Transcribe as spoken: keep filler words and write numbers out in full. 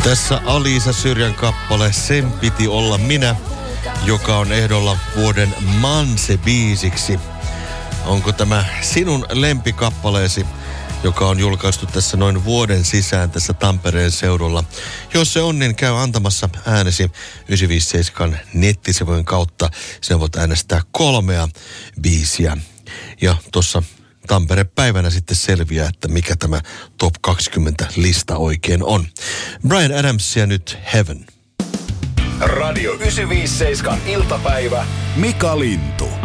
Tässä Aliisa Syrjän kappale Sen piti olla minä, joka on ehdolla vuoden Manse-biisiksi. Onko tämä sinun lempikappaleesi, joka on julkaistu tässä noin vuoden sisään tässä Tampereen seudulla? Jos se on, niin käy antamassa äänesi yhdeksänsataaviisikymmentäseitsemän nettisivujen kautta. Sinä voit äänestää kolmea biisiä. Ja tuossa Tampere-päivänä sitten selviää, että mikä tämä top kaksikymmentä lista oikein on. Bryan Adamsia nyt Heaven. Radio yhdeksänsataaviisikymmentäseitsemän iltapäivä. Mika Lintu.